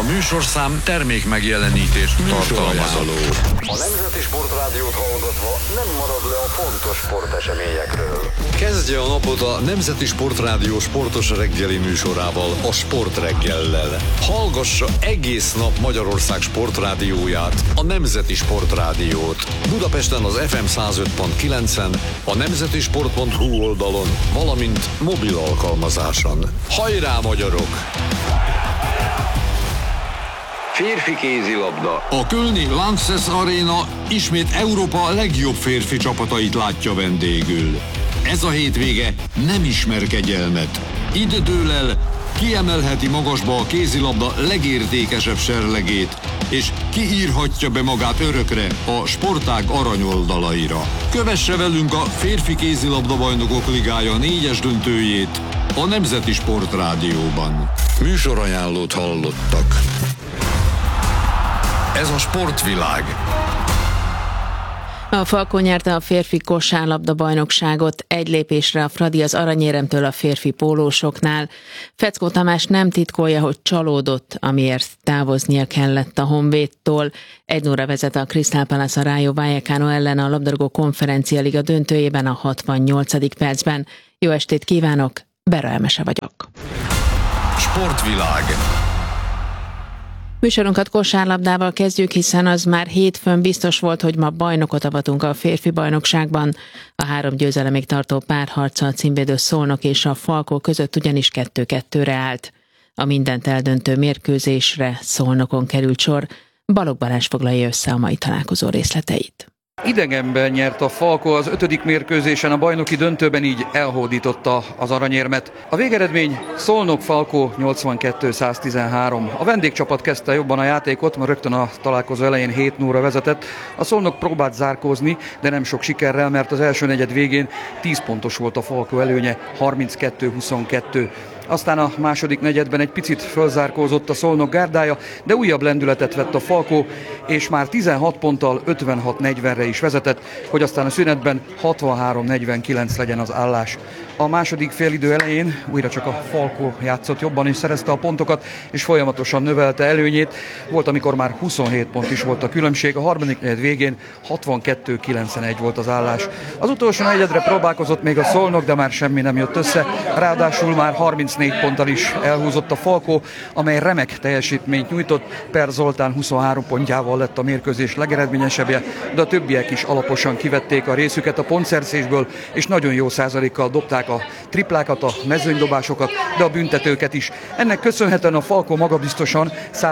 műsorszám termék megjelenítést tartalmaz. A Nemzeti Sportrádiót hallgatva nem marad le a fontos sporteseményekről. Kezdje a napot a Nemzeti Sportrádió sportos reggeli műsorával, a Sportreggellel. Hallgassa egész nap Magyarország sportrádióját, a Nemzeti Sportrádiót. Budapesten az FM 105.9-en, a nemzetisport.hu oldalon, valamint mobil alkalmazáson. Hajrá, magyarok! Férfi kézilabda. A kölni Lanxess Arena ismét Európa legjobb férfi csapatait látja vendégül. Ez a hétvége nem ismer kegyelmet. Itt dől el, kiemelheti magasba a kézilabda legértékesebb serlegét, és kiírhatja be magát örökre a sportág aranyoldalaira. Kövesse velünk a Férfi Kézilabda Bajnokok Ligája 4-es döntőjét a Nemzeti Sportrádióban. Műsorajánlót hallottak. Ez a sportvilág. A Falko nyerte a férfi kosárlabda bajnokságot, egy lépésre a Fradi az aranyéremtől a férfi pólósoknál. Feckó Tamás nem titkolja, hogy csalódott, amiért távoznia kellett a Honvédtól. 1-0-ra vezet a Crystal Palace a Rayo Vallecano ellen a labdarúgó konferencia liga döntőjében a 68. percben. Jó estét kívánok, Bera Emese vagyok. Sportvilág. Műsorunkat kosárlabdával kezdjük, hiszen az már hétfőn biztos volt, hogy ma bajnokot avatunk a férfi bajnokságban. A 3 győzelemig tartó párharca a címvédő Szolnok és a Falko között ugyanis 2-2-re állt. A mindent eldöntő mérkőzésre Szolnokon került sor. Balogh Balázs foglalja össze a mai találkozó részleteit. Idegenben nyert a Falko az 5. mérkőzésen, a bajnoki döntőben így elhódította az aranyérmet. A végeredmény Szolnok-Falko 82-113. A vendégcsapat kezdte jobban a játékot, mert rögtön a találkozó elején 7-0-ra vezetett. A Szolnok próbált zárkózni, de nem sok sikerrel, mert az első negyed végén 10 pontos volt a Falko előnye, 32-22. Aztán a második negyedben egy picit fölzárkózott a Szolnok gárdája, de újabb lendületet vett a Falko, és már 16 ponttal 56-40-re is vezetett, hogy aztán a szünetben 63-49 legyen az állás. A második félidő elején újra csak a Falko játszott jobban, és szerezte a pontokat, és folyamatosan növelte előnyét. Volt, amikor már 27 pont is volt a különbség, a harmadik negyed végén 62-91 volt az állás. Az utolsó negyedre próbálkozott még a Szolnok, de már semmi nem jött össze, ráadásul már 34 ponttal is elhúzott a Falko, amely remek teljesítményt nyújtott. Per Zoltán 23 pontjával lett a mérkőzés legeredményesebbje, de a többiek is alaposan kivették a részüket a pontszerzésből, és nagyon jó százalékkal dobták a triplákat, a mezőnydobásokat, de a büntetőket is. Ennek köszönhetően a Falko magabiztosan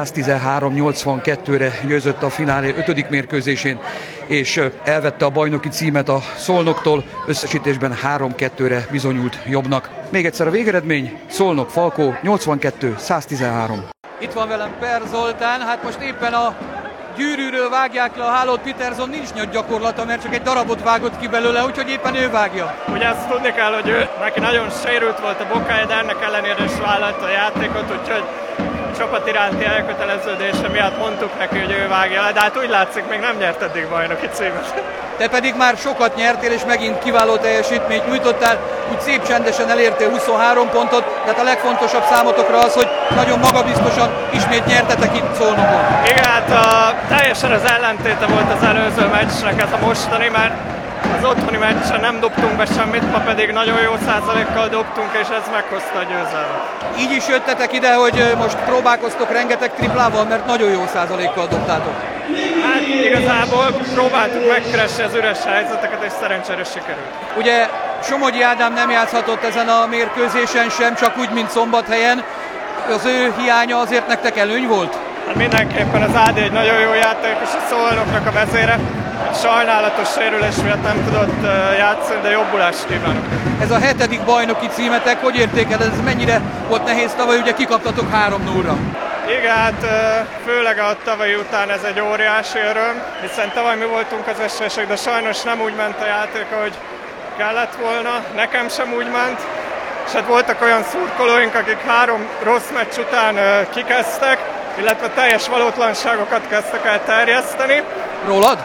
113-82-re győzött a finálé 5. mérkőzésén, és elvette a bajnoki címet a Szolnoktól, összesítésben 3-2-re bizonyult jobbnak. Még egyszer a végeredmény, Szolnok-Falko 82-113. Itt van velem Per Zoltán, hát most éppen a gyűrűről vágják le a hálót, Peterson nincs nagy gyakorlata, mert csak egy darabot vágott ki belőle, úgyhogy éppen ő vágja. Ugye azt tudni kell, hogy neki nagyon sérült volt a bokája, de ennek ellenére is vállalta a játékot, úgyhogy csapat iránti elköteleződése miatt mondtuk neki, hogy ő vágja le, de hát úgy látszik, még nem nyert eddig bajnoki címet. Te pedig már sokat nyertél, és megint kiváló teljesítményt nyújtottál, úgy szép csendesen elértél 23 pontot, de hát a legfontosabb számotokra az, hogy nagyon magabiztosan ismét nyertetek itt Szolnokon. Igen, hát teljesen az ellentéte volt az előző meccsnek ez a mostani, mert az otthoni meccsen nem dobtunk be semmit, ma pedig nagyon jó százalékkal dobtunk, és ez meghozta a győzelmet. Így is jöttetek ide, hogy most próbálkoztok rengeteg triplával, mert nagyon jó százalékkal dobtátok. Hát igazából próbáltuk megkeresni az üres helyzeteket, és szerencsére sikerült. Ugye Somogyi Ádám nem játszhatott ezen a mérkőzésen sem, csak úgy, mint Szombathelyen. Az ő hiánya azért nektek előny volt? Hát mindenképpen az Ádi egy nagyon jó játékos, a Szolnoknak a vezére. Sajnálatos sérülés miatt nem tudott játszani, de jobbulást kívánok. Ez a 7. bajnoki címetek, hogy értékeled, ez mennyire volt nehéz tavaly, ugye kikaptatok 3-0-ra? Igen, hát főleg a tavalyi után ez egy óriási öröm, hiszen tavaly mi voltunk az esélyesek, de sajnos nem úgy ment a játék, ahogy kellett volna, nekem sem úgy ment, és hát voltak olyan szurkolóink, akik 3 rossz meccs után kikezdtek, illetve teljes valótlanságokat kezdtek el terjeszteni. Rólad?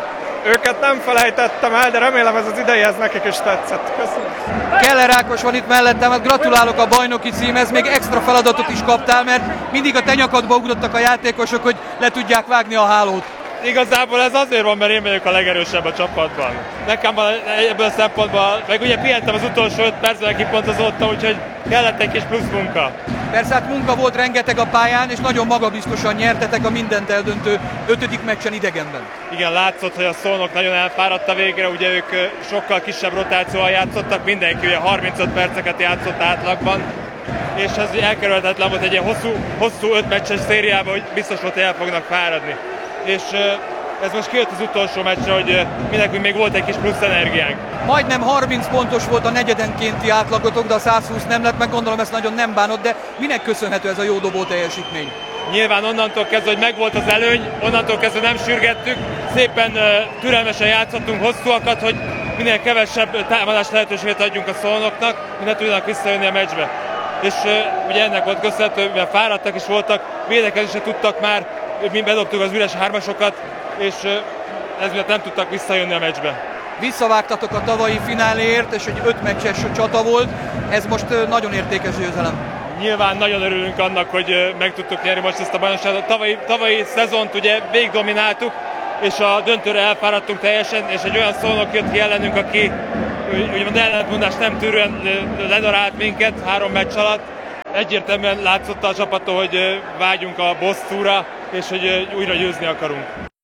őket nem felejtettem el, de remélem ez az idei, ez nekik is tetszett. Köszönöm. Keller Ákos van itt mellettem, hát gratulálok a bajnoki címhez, még extra feladatot is kaptál, mert mindig a te nyakadba ugrottak a játékosok, hogy le tudják vágni a hálót. Igazából ez azért van, mert én vagyok a legerősebb a csapatban. Nekem ebből a szempontból, meg ugye pihentem az utolsó 5 percben, kipontozottam, úgyhogy kellett egy kis plusz munka. Persze hát munka volt rengeteg a pályán, és nagyon magabiztosan nyertetek a mindent eldöntő 5. meccsen idegenben. Igen, látszott, hogy a Szolnok nagyon elfáradt a végre, ugye ők sokkal kisebb rotációval játszottak, mindenki ugye 35 perceket játszott átlagban, és ez elkerülhetetlen volt egy ilyen hosszú 5 meccses szériában, hogy biztos volt, hogy el fognak fáradni. És ez most kijött az utolsó meccsre, hogy mi nekünk még volt egy kis plusz energiánk. Majdnem 30 pontos volt a negyedenkénti átlagotok, de a 120 nem lett, meg gondolom ezt nagyon nem bánod, de minek köszönhető ez a jó dobó teljesítmény? Nyilván onnantól kezdve, hogy megvolt az előny, onnantól kezdve nem sürgettük, szépen türelmesen játszottunk hosszúakat, hogy minél kevesebb támadás lehetőséget adjunk a Szolnoknak, hogy ne tudjanak visszajönni a meccsbe. És ugye ennek volt köszönhető, mivel fáradtak is voltak, védekezni se tudtak már, mi bedobtuk az üres hármasokat, és ez miatt nem tudtak visszajönni a meccsbe. Visszavágtatok a tavalyi fináléért, és egy 5 meccses csata volt, ez most nagyon értékes győzelem. Nyilván nagyon örülünk annak, hogy meg tudtuk nyerni most ezt a bajnokságot. Tavalyi szezont ugye végig domináltuk, és a döntőre elfáradtunk teljesen, és egy olyan Szolnok jött ki ellenünk, aki úgymond ellentmondást nem tűrően ledarált minket 3 meccs alatt. Egyértelműen látszott a csapattól, hogy vágyunk a bosszúra, és hogy újra győzni akarunk.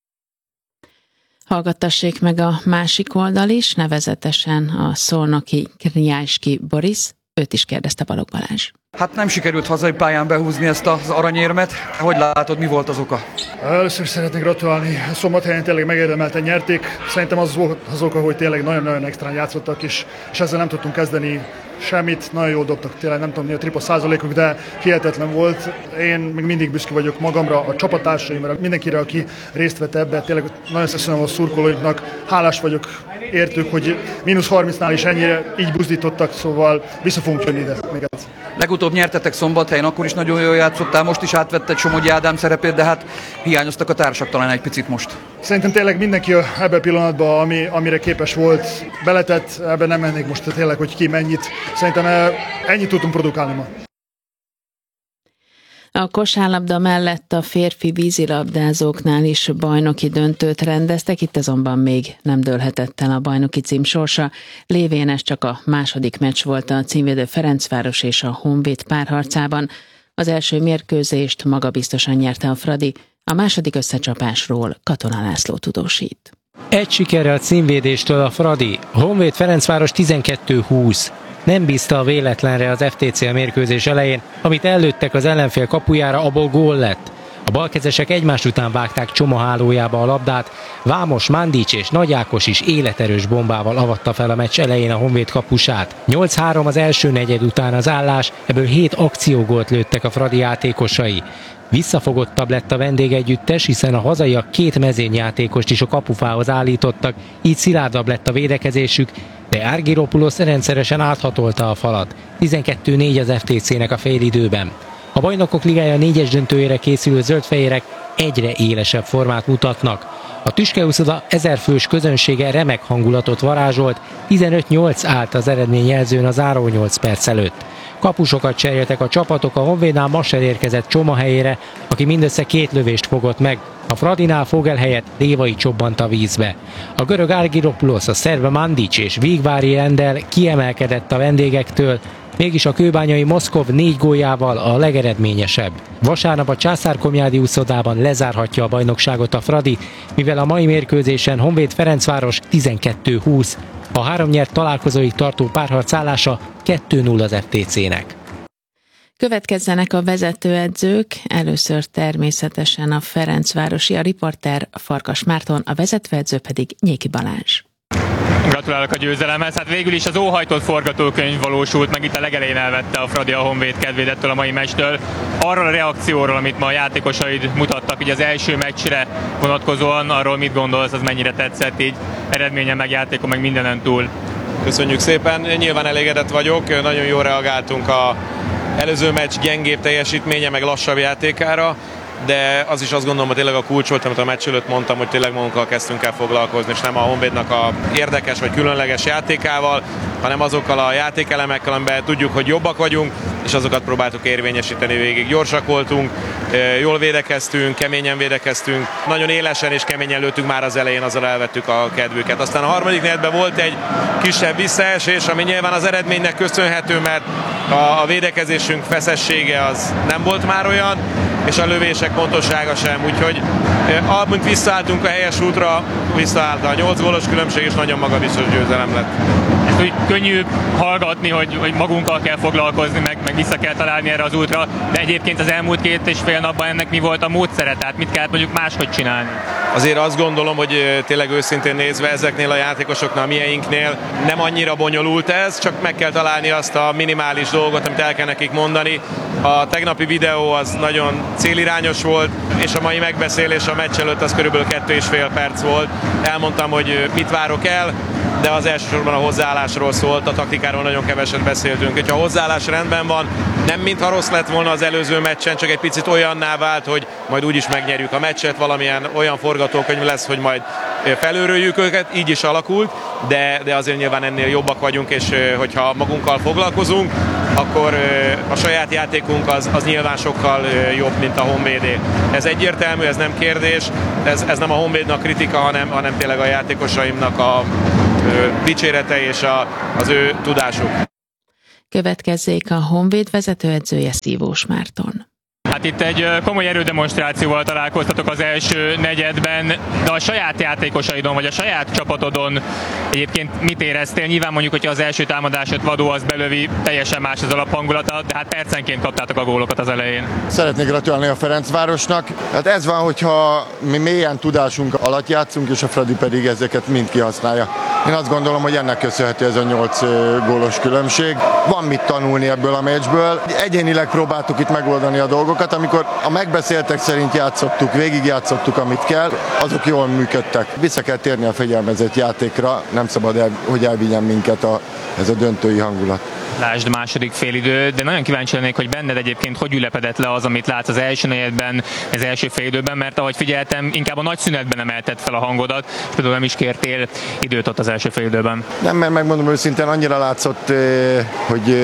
Hallgattassék meg a másik oldal is, nevezetesen a szolnoki Krnyájski Boris. Őt is kérdezte Balogh Balázs. Hát nem sikerült hazai pályán behúzni ezt az aranyérmet. Hogy látod, mi volt az oka? Először szeretnék gratulálni. Szombathelyen tényleg megérdemelten nyerték. Szerintem az volt az oka, hogy tényleg nagyon-nagyon extrán játszottak, és ezzel nem tudtunk kezdeni semmit. Nagyon jól dobtak, tényleg nem tudom mi a tripla százalékuk, de hihetetlen volt. Én még mindig büszke vagyok magamra, a csapattársaimra, mindenkire, aki részt vett ebbe. Tényleg nagyon köszönöm a szurkolóiknak. Hálás vagyok értük, hogy -30-nál is ennyire így buzdítottak, szóval vissza fogunk jönni ide még egyszer. Legutóbb nyertetek Szombathelyen, akkor is nagyon jól játszottál, most is átvette Somogyi Ádám szerepét, de hát hiányoztak a társak talán egy picit most. Szerintem tényleg mindenki ebben a pillanatban, amire képes volt, beletett, ebben nem mennék most tényleg, hogy ki mennyit. Szerintem ennyit tudtunk produkálni ma. A kosárlabda mellett a férfi vízilabdázóknál is bajnoki döntőt rendeztek, itt azonban még nem dőlhetett el a bajnoki cím sorsa. Lévén ez csak a második meccs volt a címvédő Ferencváros és a Honvéd párharcában. Az első mérkőzést magabiztosan nyerte a Fradi, a második összecsapásról Katona László tudósít. Egy sikerrel a címvédéstől a Fradi, Honvéd Ferencváros 12-20. Nem bízta a véletlenre az FTC mérkőzés elején, amit ellőttek az ellenfél kapujára, abból gól lett. A balkezesek egymás után vágták Csoma hálójába a labdát, Vámos, Mandics és Nagy Ákos is életerős bombával avatta fel a meccs elején a Honvéd kapusát. 8-3 az első negyed után az állás, ebből 7 akciógólt lőttek a Fradi játékosai. Visszafogottabb lett a vendégegyüttes, hiszen a hazaiak 2 mezőnyjátékost is a kapufához állítottak, így szilárdabb lett a védekezésük, de Argyropoulos rendszeresen áthatolta a falat. 12-4 az FTC-nek a félidőben. A Bajnokok Ligája 4-es döntőjére készülő zöldfehérek egyre élesebb formát mutatnak. A tüskeuszoda 1000 fős közönsége remek hangulatot varázsolt, 15-8 állt az eredményjelzőn a záró 8 perc előtt. Kapusokat cseréltek a csapatok, a Honvédnál Masser érkezett Csoma helyére, aki mindössze 2 lövést fogott meg. A Fradinál Fogel helyett Révai csobbant a vízbe. A görög Argyropoulos, a szerb Mandics és Vigvári Rendel kiemelkedett a vendégektől, mégis a kőbányai Moszkov 4 góljával a legeredményesebb. Vasárnap a Császár-Komjádi úszodában lezárhatja a bajnokságot a Fradi, mivel a mai mérkőzésen Honvéd Ferencváros 12-20. A 3 nyert találkozóig tartó párharc állása 2-0 az FTC-nek. Következzenek a vezetőedzők, először természetesen a ferencvárosi, a riporter Farkas Márton, a vezetőedző pedig Nyéki Balázs. Gratulálok a győzelemhez. Hát végül is az óhajtott forgatókönyv valósult meg, itt a legelején elvette a Fradi a Honvéd kedvét ettől a mai meccstől. Arról a reakcióról, amit ma a játékosaid mutattak, így az első meccsre vonatkozóan, arról mit gondolsz, az mennyire tetszett így eredményen, meg játékon, meg mindenen túl? Köszönjük szépen, nyilván elégedett vagyok, nagyon jól reagáltunk a előző meccs gyengébb teljesítménye, meg lassabb játékára. de az is azt gondolom, hogy tényleg a kulcs volt, amit a meccs előtt mondtam, hogy tényleg magunkkal kezdtünk el foglalkozni, és nem a Honvédnak a érdekes vagy különleges játékával, hanem azokkal a játékelemekkel, amiben tudjuk, hogy jobbak vagyunk, és azokat próbáltuk érvényesíteni végig. Gyorsak voltunk, jól védekeztünk, keményen védekeztünk, nagyon élesen és keményen lőttünk már az elején, azzal elvettük a kedvüket. Aztán a harmadik negyedben volt egy kisebb visszaesés, ami nyilván az eredménynek köszönhető, mert a védekezésünk feszessége az nem volt már olyan, és a lövések pontossága sem, úgyhogy amint visszaálltunk a helyes útra, visszaállt a 8 gólos különbség, és nagyon magabiztos győzelem lett. Ezt úgy könnyű hallgatni, hogy magunkkal kell foglalkozni, meg vissza kell találni erre az útra, de egyébként az elmúlt 2,5 napban ennek mi volt a módszere, tehát mit kellett mondjuk máshogy csinálni? Azért azt gondolom, hogy tényleg őszintén nézve ezeknél a játékosoknál, mieinknél nem annyira bonyolult ez, csak meg kell találni azt a minimális dolgot, amit el kell nekik mondani. A tegnapi videó az nagyon célirányos volt, és a mai megbeszélés a meccs előtt az körülbelül 2,5 perc volt. Elmondtam, hogy mit várok el, de az elsősorban a hozzáállásról szólt, a taktikáról nagyon keveset beszéltünk. Hogyha a hozzáállás rendben van, nem mintha rossz lett volna az előző meccsen, csak egy picit olyanná vált, hogy majd úgyis megnyerjük a meccset, valamilyen olyan forgatókönyv lesz, hogy majd felőröljük őket, így is alakult, de azért nyilván ennél jobbak vagyunk, és hogyha magunkkal foglalkozunk, akkor a saját játékunk az nyilván sokkal jobb, mint a Honvédé. Ez egyértelmű, ez nem kérdés, ez nem a Honvédnak kritika, hanem tényleg a játékosaimnak a dicsérete és az ő tudásuk. Következzék a Honvéd vezetőedzője, Szívós Márton. Hát itt egy komoly erődemonstrációval találkoztatok az első negyedben, de a saját játékosaidon, vagy a saját csapatodon egyébként mit éreztél? Nyilván mondjuk, hogyha az első támadásot Vadó az belövi, teljesen más az alaphangulata, de hát percenként kaptátok a gólokat az elején. Szeretnék gratulálni a Ferencvárosnak. Hát ez van, hogyha mi mélyen tudásunk alatt játszunk, és a Fradi pedig ezeket mind kihasználja. Én azt gondolom, hogy ennek köszönhető ez a 8 gólos különbség. Van mit tanulni ebből a meccsből. Egyénileg próbáltuk itt megoldani a dolgokat, amikor a megbeszéltek szerint játszottuk, végigjátszottuk, amit kell, azok jól működtek. Vissza kell térni a fegyelmezett játékra, nem szabad, hogy elvigyen minket ez a döntői hangulat. Lásd második félidő, de nagyon kíváncsi lennék, hogy benned egyébként hogy ülepedett le az, amit látsz az első negyedben, az első félidőben, mert ahogy figyeltem, inkább a nagy szünetben emelted fel a hangodat, és például nem is kértél időt ott az első félidőben. Nem, mert megmondom őszintén, annyira látszott, hogy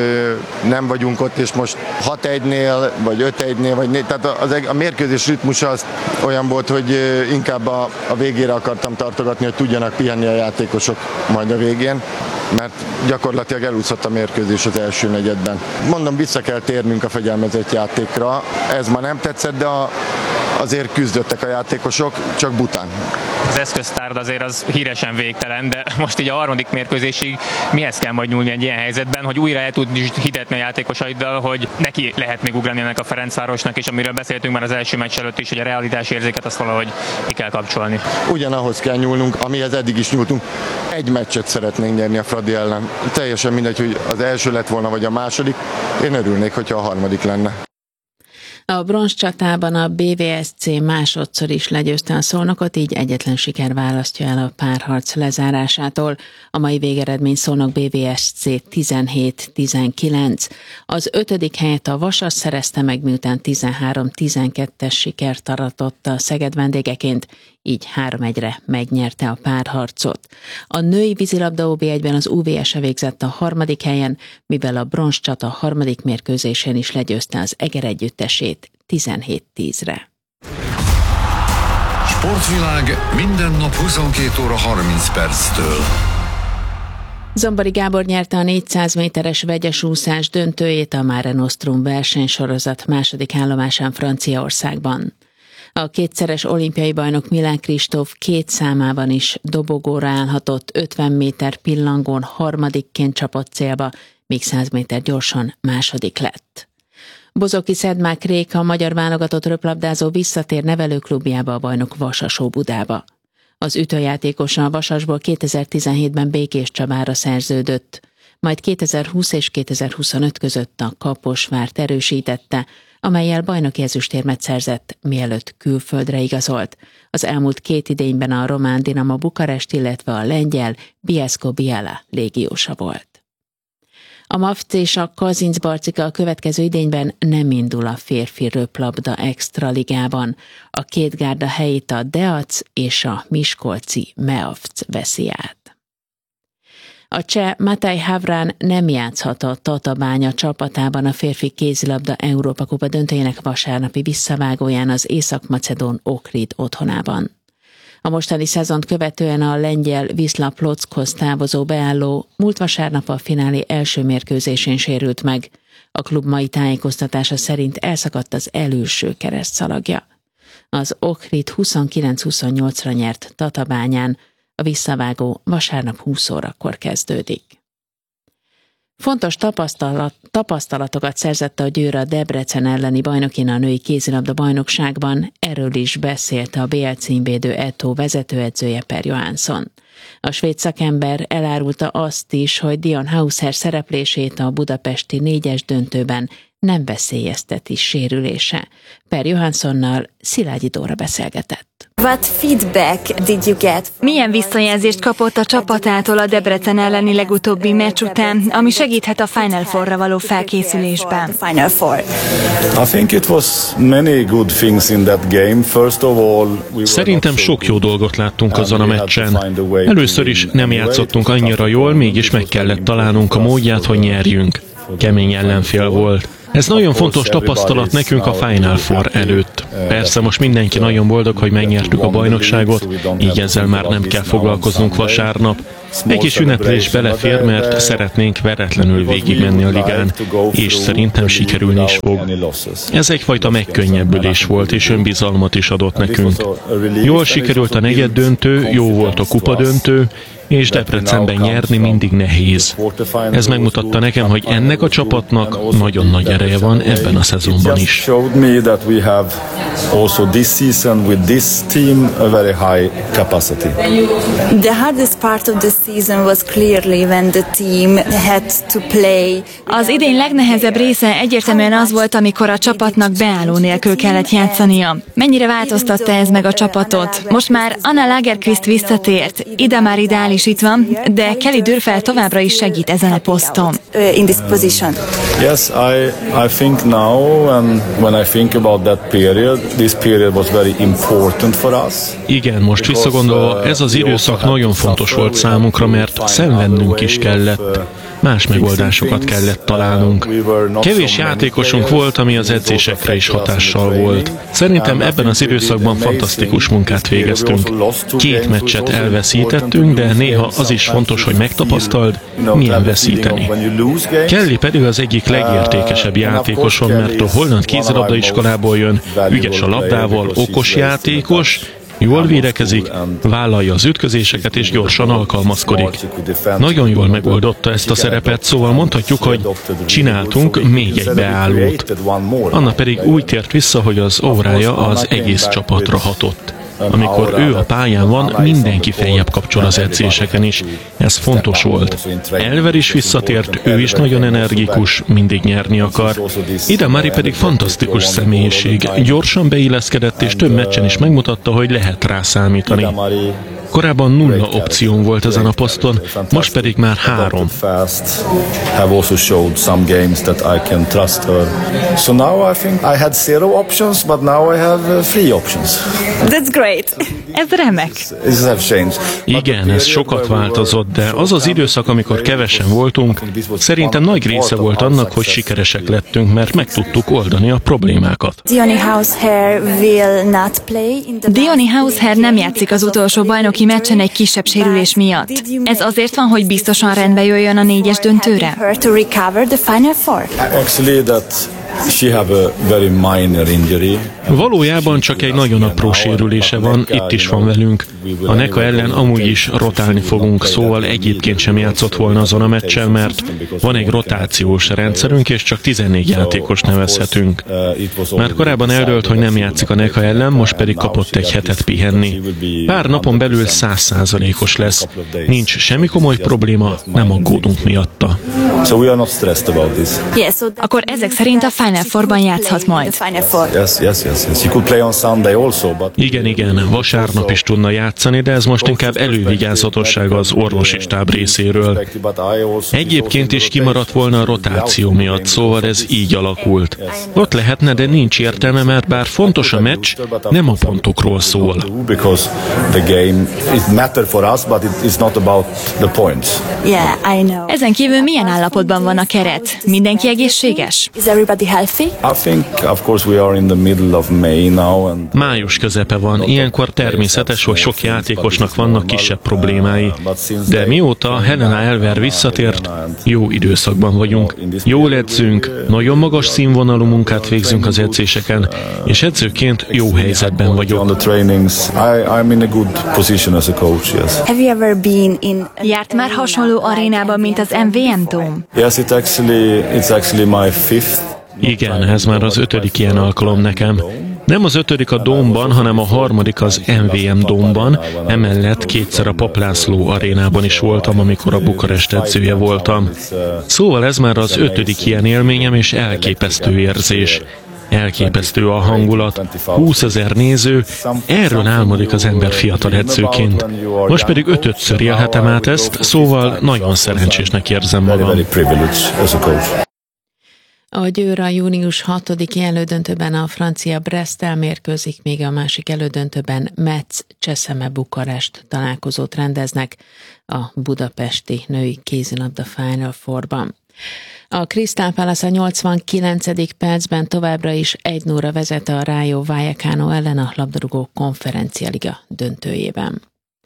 nem vagyunk ott, és most 6-1-nél, vagy 5-1-nél, vagy 4, tehát a mérkőzés ritmusa az olyan volt, hogy inkább a végére akartam tartogatni, hogy tudjanak pihenni a játékosok majd a végén, mert gyakorlatilag elúszott a mérkőzés az első negyedben. Mondom, vissza kell térnünk a fegyelmezett játékra. Ez ma nem tetszett, de azért küzdöttek a játékosok, csak bután. Az eszköztárd azért az híresen végtelen, de most így a harmadik mérkőzésig mihez kell majd nyúlni egy ilyen helyzetben, hogy újra el tudni hitetni a játékosaiddal, hogy neki lehet még ugrani ennek a Ferencvárosnak, és amiről beszéltünk már az első meccs előtt is, hogy a realitás érzéket azt valahogy ki kell kapcsolni. Ugyanahoz kell nyúlnunk, amihez eddig is nyúltunk. Egy meccset szeretnénk nyerni a Fradi ellen. Teljesen mindegy, hogy az első lett volna, vagy a második. Én örülnék, hogyha a harmadik lenne. A bronzcsatában a BVSC másodszor is legyőzte a Szolnokot, így egyetlen siker választja el a párharc lezárásától. A mai végeredmény Szolnok BVSC 17-19. Az 5. helyet a Vasas szerezte meg, miután 13-12-es sikert aratott a Szeged vendégeként, így 3-1-re megnyerte a párharcot. A női vízilabda OB1-ben az UVS végzett a 3. helyen, mivel a bronzcsata 3. mérkőzésén is legyőzte az Eger együttesét 17-10-re. Sportvilág minden nap 22 óra 30 perctől. Zombori Gábor nyerte a 400 méteres vegyes úszás döntőjét a Mare Nostrum versenysorozat második állomásán Franciaországban. A kétszeres olimpiai bajnok Milán Kristóf 2 számában is dobogóra állhatott, 50 méter pillangón harmadikként csapott célba, míg 100 méter gyorsan második lett. Bozoki Szedmák Réka, a magyar válogatott röplabdázó visszatér nevelőklubjába, a bajnok Vasas-Óbudába. Az ütőjátékosa a Vasasból 2017-ben Békés Csabára szerződött, majd 2020 és 2025 között a Kaposvárt erősítette, amellyel bajnoki ezüstérmet szerzett, mielőtt külföldre igazolt. Az elmúlt 2 idényben a román Dinamo Bukarest, illetve a lengyel Bielsko-Biala légiósa volt. A MAFC és a Kazincbarcika a következő idényben nem indul a férfi röplabda extraligában. A két gárda helyét a Deac és a miskolci Meafc veszi át. A cseh Matej Havran nem játszhat a Tatabánya csapatában a férfi kézilabda Európa-kupa döntőjének vasárnapi visszavágóján az észak-macedón Ohrid otthonában. A mostani szezont követően a lengyel Wisla Plockhoz távozó beálló múlt vasárnap a finálé első mérkőzésén sérült meg. A klub mai tájékoztatása szerint elszakadt az előső keresztszalagja. Az Ohrid 29-28-ra nyert Tatabányán, a visszavágó vasárnap 20 órakor kezdődik. Fontos tapasztalatokat szerzett a Győr a Debrecen elleni bajnokin a női kézilabda bajnokságban, erről is beszélt a BL címvédő Eto vezetőedzője Per Johansson. A svéd szakember elárulta azt is, hogy Dion Hauser szereplését a budapesti 4-es döntőben nem veszélyezteti sérülése. Per Johanssonnal Szilágyi Dóra beszélgetett. What feedback did you get? Milyen visszajelzést kapott a csapatától a Debrecen elleni legutóbbi meccs után, ami segíthet a Final Four-ra való felkészülésben? Szerintem sok jó dolgot láttunk azon a meccsen. Először is nem játszottunk annyira jól, mégis meg kellett találnunk a módját, hogy nyerjünk. Kemény ellenfél volt. Ez nagyon fontos tapasztalat nekünk a Final Four előtt. Persze most mindenki nagyon boldog, hogy megnyertük a bajnokságot, így ezzel már nem kell foglalkoznunk vasárnap. Egy kis ünneplés belefér, mert szeretnénk veretlenül végigmenni a ligán, és szerintem sikerülni is fog. Ez egyfajta megkönnyebbülés volt, és önbizalmat is adott nekünk. Jól sikerült a negyeddöntő, jó volt a kupadöntő, és Debrecenben nyerni mindig nehéz. Ez megmutatta nekem, hogy ennek a csapatnak nagyon nagy ereje van ebben a szezonban is. Az idény legnehezebb része egyértelműen az volt, amikor a csapatnak beálló nélkül kellett játszania. Mennyire változtatta ez meg a csapatot? Most már Anna Lagerqvist visszatért, Ida Idál is itt van, de Kelly Dürfel továbbra is segít ezen a poszton. Yes, I think now, and when I think about that period, this period was very important for us. Igen, most visszagondolva, ez az időszak nagyon fontos volt számunkra, mert szenvednünk is kellett. Más megoldásokat kellett találnunk. Kevés játékosunk volt, ami az edzésekre is hatással volt. Szerintem ebben az időszakban fantasztikus munkát végeztünk. 2 meccset elveszítettünk, de néha az is fontos, hogy megtapasztald, milyen veszíteni. Kelly pedig az egyik legértékesebb játékosom, mert a holland kézilabdaiskolából jön, ügyes a labdával, okos játékos, jól védekezik, vállalja az ütközéseket és gyorsan alkalmazkodik. Nagyon jól megoldotta ezt a szerepet, szóval mondhatjuk, hogy csináltunk még egy beállót. Anna pedig úgy tért vissza, hogy az órája az egész csapatra hatott. Amikor ő a pályán van, mindenki feljebb kapcsol az edzéseken is. Ez fontos volt. Elver is visszatért, ő is nagyon energikus, mindig nyerni akar. Ida Mari pedig fantasztikus személyiség. Gyorsan beilleszkedett, és több meccsen is megmutatta, hogy lehet rá számítani. Korábban 0 opción volt ezen a poszton, most pedig már 3. That's great. Ez remek. Igen, ez sokat változott, de az az időszak, amikor kevesen voltunk, szerintem nagy része volt annak, hogy sikeresek lettünk, mert meg tudtuk oldani a problémákat. Diony Hausherr nem játszik az utolsó bajnoki meccsen egy kisebb sérülés miatt. Ez azért van, hogy biztosan rendbe jöjjön a 4-es döntőre? Valójában csak egy nagyon apró sérülése van, itt is van velünk. A NECA ellen amúgy is rotálni fogunk, szóval egyébként sem játszott volna azon a meccsen, mert van egy rotációs rendszerünk, és csak 14 játékos nevezhetünk. Már korábban eldőlt, hogy nem játszik a NECA ellen, most pedig kapott egy hetet pihenni. Pár napon belül 100%-os lesz. Nincs semmi komoly probléma, nem aggódunk miatta. Akkor ezek szerint a Final Fourban játszhat majd. Igen, vasárnap is tudna játszani, de ez most inkább elővigyázatosság az orvosi stáb részéről. Egyébként is kimaradt volna a rotáció miatt, szóval ez így alakult. Ott lehetne, de nincs értelme, mert bár fontos a meccs, nem a pontokról szól. Ezen kívül milyen állapotban van a keret? Mindenki egészséges? Május közepe van, ilyenkor természetes, hogy sok játékosnak vannak kisebb problémái. De mióta Helena Elver visszatért, jó időszakban vagyunk. Jól edzünk, nagyon magas színvonalú munkát végzünk az edzéseken, és edzőként jó helyzetben vagyok. Járt már hasonló arénában, mint az MVM Dome? Igen, ez már az 5. ilyen alkalom nekem. Nem az 5. a Dome-ban, hanem a 3. az MVM Dome-ban, emellett 2-szer a Papp László arénában is voltam, amikor a Bukarest edzője voltam. Szóval ez már az 5. ilyen élményem, és elképesztő érzés. Elképesztő a hangulat, 20 000 néző, erről álmodik az ember fiatal edzőként. Most pedig 5-ször élhetem át ezt, szóval nagyon szerencsésnek érzem magam. A Győr a június 6-i elődöntőben a francia Bresttel mérkőzik, még a másik elődöntőben Metz Cseszeme Bukarest találkozót rendeznek a budapesti női kézilabda Final Fourban. A Crystal Palace a 89. percben továbbra is 1-0-ra vezet a Rayo Vallecano ellen a labdarúgó konferencialiga döntőjében.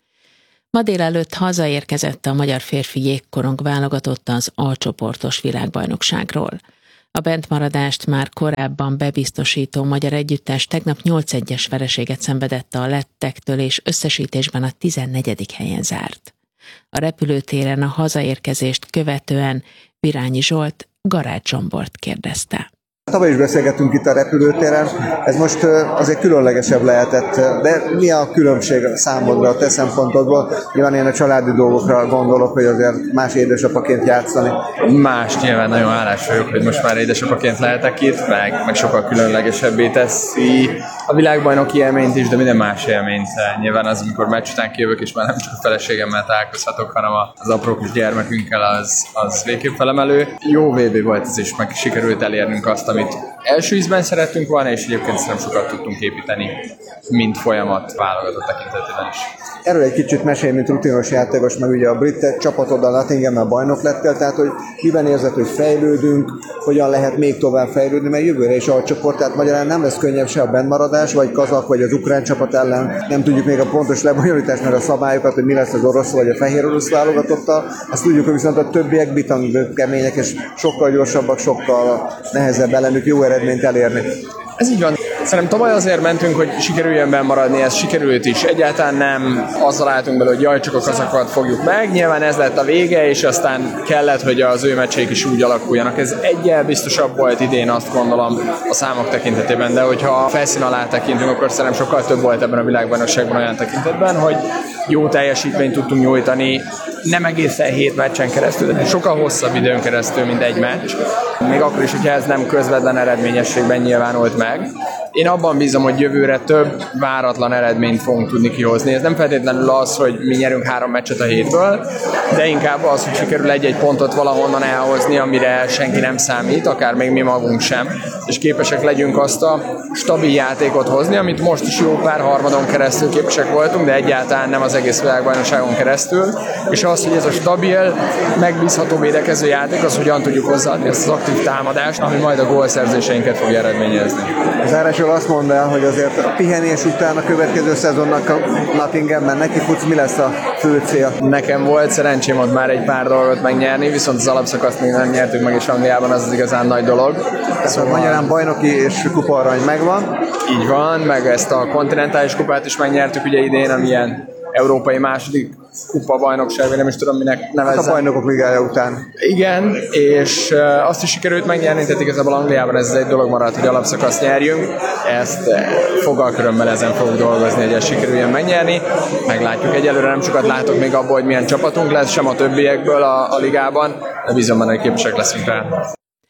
Ma délelőtt hazaérkezett a magyar férfi jégkorong válogatott az A-csoportos világbajnokságról. A bentmaradást már korábban bebiztosító magyar együttes tegnap 8-1-es vereséget szenvedett a lettektől, és összesítésben a 14. helyen zárt. A repülőtéren a hazaérkezést követően Virányi Zsolt Garács Zsombort kérdezte. Tavaly is beszélgettünk itt a repülőtéren, ez most azért különlegesebb lehetett, de mi a különbség számodra, a te szempontodból? Nyilván én a családi dolgokra gondolok, hogy azért más édesapaként játszani. Más, nyilván nagyon hálás vagyok, hogy most már édesapaként lehetek itt, meg sokkal különlegesebbé teszi a világbajnoki élményt is, de minden más élményt. Nyilván az, amikor meccs után kijövök, és már nem csak a feleségemmel találkozhatok, hanem az apró kis gyermekünkkel, az végképp felemelő. Jó VB volt ez is, meg sikerült elérnünk azt, amit első ízben szerettünk volna, és egyébként szerintem sokat tudtunk építeni, mint folyamat válogatott tekintetében is. Erről egy kicsit mesélj, mint rutinos játékos, meg ugye a brit csapatoddal Nottingham-mel bajnok lettél, tehát hogy miben érzed, hogy fejlődünk, hogyan lehet még tovább fejlődni, mert jövőre is a csoport, tehát magyarán nem lesz könnyebb se a bentmaradás, vagy kazak, vagy az ukrán csapat ellen, nem tudjuk még a pontos lebonyolítást, mert a szabályokat, hogy mi lesz az orosz vagy a fehér orosz válogatottal, azt tudjuk, hogy viszont a többiek bitang kemények, és sokkal gyorsabbak, sokkal nehezebb ellenük jó eredményt elérni. Ez így van. Szerintem tavaly azért mentünk, hogy sikerüljön bennmaradni, ez sikerült is. Egyáltalán nem azzal álltunk bele, hogy jaj, csak a kazakat fogjuk meg. Nyilván ez lett a vége, és aztán kellett, hogy az ő meccseik is úgy alakuljanak. Ez egyel biztosabb volt idén, azt gondolom, a számok tekintetében, de hogyha a felszín alá tekintünk, akkor szerintem sokkal több volt ebben a világbajnokságban olyan tekintetben, hogy jó teljesítményt tudtunk nyújtani, nem egészen 7 meccsen keresztül, de sokkal hosszabb időn keresztül, mint egy meccs. Még akkor is, hogyha ez nem közvetlen eredményességben nyilvánult meg. Én abban bízom, hogy jövőre több váratlan eredményt fogunk tudni kihozni. Ez nem feltétlenül az, hogy mi nyerünk 3 meccset a 7-ből, de inkább az, hogy sikerül egy-egy pontot valahonnan elhozni, amire senki nem számít, akár még mi magunk sem, és képesek legyünk azt a stabil játékot hozni, amit most is jó pár harmadon keresztül képesek voltunk, de egyáltalán nem az egész világbajnokságon keresztül, és az, hogy ez a stabil, megbízható védekező játék, az hogyan tudjuk hozzáadni ezt az aktív támadást, ami majd a gólszerzéseinket fogja eredményezni. Zárásról azt mondd el, hogy azért a pihenés után a következő szezonnak a Nottinghamben neki futsz, mi lesz a fő cél? Nekem volt szerencsém ott már egy pár dolgot megnyerni, viszont az alapszakaszt még nem nyertük meg, és Angliában az igazán nagy dolog. Szóval magyarán bajnoki és kupa arany megvan. Így van, meg ezt a kontinentális kupát is megnyertük ugye idén, amilyen európai második kupa-bajnokság, vagy nem is tudom, minek nevezzem. A bajnokok ligája után. Igen, és azt is sikerült megnyerni, tehát igazából Angliában ez egy dolog maradt, hogy alapszakaszt nyerjünk. Ezt fogalkörömmel ezen fogok dolgozni, hogy ezt sikerüljön megnyerni. Meglátjuk, egyelőre nem sokat látok még abból, hogy milyen csapatunk lesz, sem a többiekből a ligában, de bízom benne, hogy képesek leszünk rá.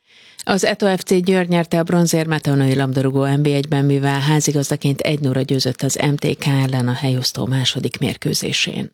Az Eto FC Győr nyerte a bronzérmet a női labdarúgó NB1-ben, mivel házigazdaként 1-0-ra győzött az MTK ellen a helyosztó második mérkőzésén.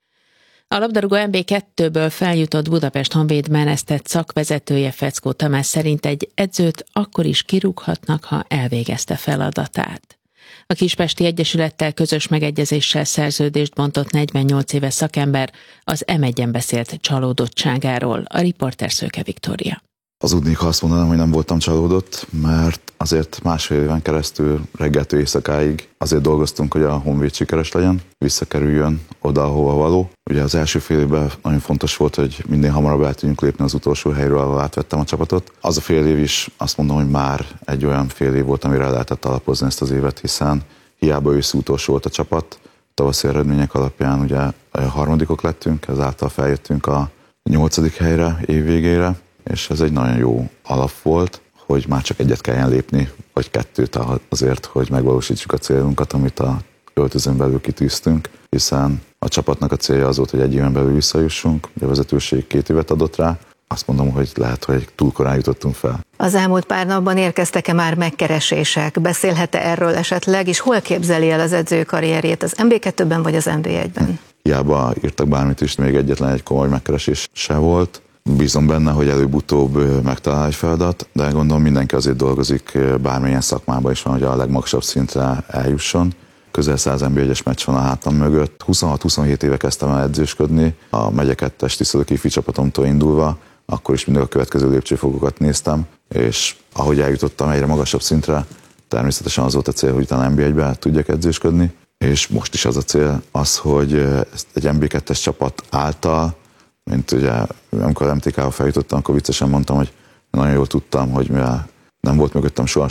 A labdarúgó NB2-ből feljutott Budapest Honvéd menesztett szakvezetője Feckó Tamás szerint egy edzőt akkor is kirúghatnak, ha elvégezte feladatát. A Kispesti Egyesülettel közös megegyezéssel szerződést bontott 48 éves szakember az M1-en beszélt csalódottságáról. A riporter Szőke Viktória. Hazudnék, ha azt mondanám, hogy nem voltam csalódott, mert azért másfél éven keresztül reggeltől éjszakáig azért dolgoztunk, hogy a Honvéd sikeres legyen, visszakerüljön oda, ahova való. Ugye az első fél évben nagyon fontos volt, hogy minél hamarabb el tudjunk lépni az utolsó helyről, ahol átvettem a csapatot. Az a fél év is azt mondom, hogy már egy olyan fél év volt, amire lehetett alapozni ezt az évet, hiszen hiába őszi utolsó volt a csapat, tavaszi eredmények alapján ugye harmadikok lettünk, ezáltal feljöttünk a 8. helyre év végére, és ez egy nagyon jó alap volt, hogy már csak egyet kelljen lépni, vagy kettőt azért, hogy megvalósítsuk a célunkat, amit a öltözőn belül kitűztünk, hiszen a csapatnak a célja az volt, hogy egy éven belül visszajussunk, a vezetőség 2 évet adott rá, azt mondom, hogy lehet, hogy túl korán jutottunk fel. Az elmúlt pár napban érkeztek-e már megkeresések? Beszélhet-e erről esetleg, és hol képzeli el az edző karrierjét, az NB2-ben vagy az NB1-ben? Hiába írtak bármit is, még egyetlen egy komoly megkeresés se volt. Bízom benne, hogy előbb-utóbb megtalál egy feladat, de gondolom mindenki azért dolgozik, bármilyen szakmában is van, hogy a legmagasabb szintre eljusson. Közel 100 NB1-es meccs van a hátam mögött. 26-27 éve kezdtem el edzősködni, a megye 2-es tisztelő kifi csapatomtól indulva, akkor is mindig a következő lépcsőfokokat néztem, és ahogy eljutottam egyre magasabb szintre, természetesen az volt a cél, hogy utána NB1-be tudjak edzősködni, és most is az a cél az, hogy egy NB2-es csapat által, mint ugye, amikor MTK-ba feljutottam, akkor viccesen mondtam, hogy nagyon jól tudtam, hogy mivel nem volt mögöttem soha